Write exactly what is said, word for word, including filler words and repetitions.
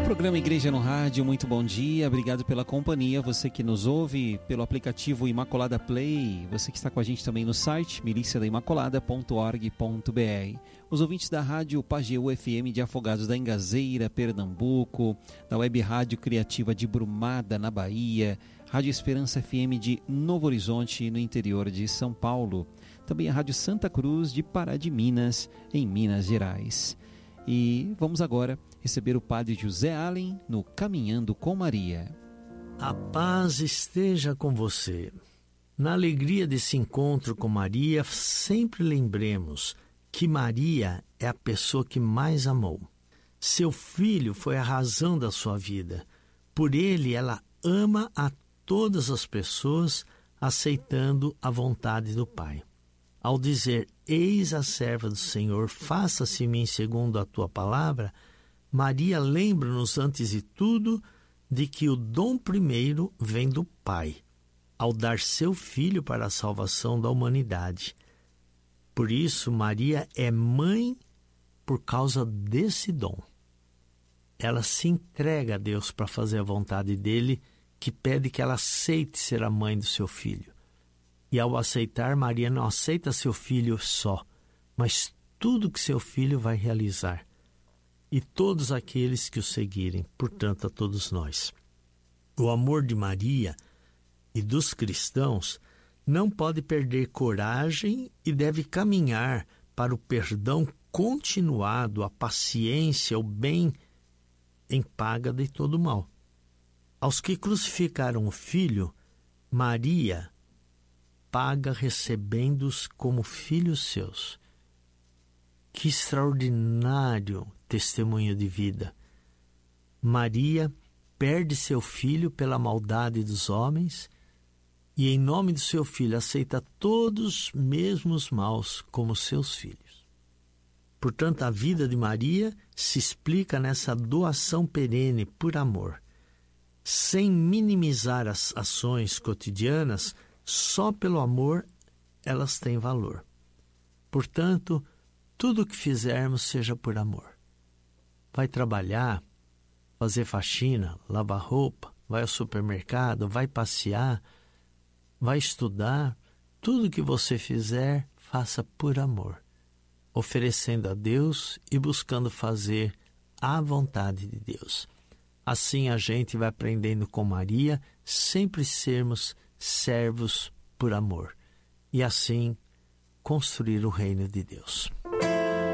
Programa Igreja no Rádio, muito bom dia, obrigado pela companhia, você que nos ouve pelo aplicativo Imaculada Play, você que está com a gente também no site milícia da imaculada ponto org ponto br, os ouvintes da rádio Pajeú F M de Afogados da Engazeira, Pernambuco, da Web Rádio Criativa de Brumada, na Bahia, Rádio Esperança F M de Novo Horizonte, no interior de São Paulo, também a Rádio Santa Cruz de Pará de Minas, em Minas Gerais. E vamos agora receber o Padre José Allen no Caminhando com Maria. A paz esteja com você. Na alegria desse encontro com Maria, sempre lembremos que Maria é a pessoa que mais amou. Seu filho foi a razão da sua vida. Por ele, ela ama a todas as pessoas, aceitando a vontade do Pai. Ao dizer, eis a serva do Senhor, faça-se em mim segundo a tua palavra, Maria lembra-nos antes de tudo de que o dom primeiro vem do Pai, ao dar seu Filho para a salvação da humanidade. Por isso, Maria é mãe por causa desse dom. Ela se entrega a Deus para fazer a vontade dele, que pede que ela aceite ser a mãe do seu Filho. E ao aceitar, Maria não aceita seu filho só, mas tudo que seu filho vai realizar. E todos aqueles que o seguirem, portanto, a todos nós. O amor de Maria e dos cristãos não pode perder coragem e deve caminhar para o perdão continuado, a paciência, o bem em paga de todo o mal. Aos que crucificaram o Filho, Maria paga recebendo-os como filhos seus. Que extraordinário testemunho de vida! Maria perde seu filho pela maldade dos homens e, em nome do seu filho, aceita todos mesmo os maus como seus filhos. Portanto, a vida de Maria se explica nessa doação perene por amor. Sem minimizar as ações cotidianas, só pelo amor elas têm valor. Portanto, tudo o que fizermos seja por amor. Vai trabalhar, fazer faxina, lavar roupa, vai ao supermercado, vai passear, vai estudar. Tudo que você fizer, faça por amor, oferecendo a Deus e buscando fazer a vontade de Deus. Assim a gente vai aprendendo com Maria, sempre sermos servos por amor, e assim construir o reino de Deus.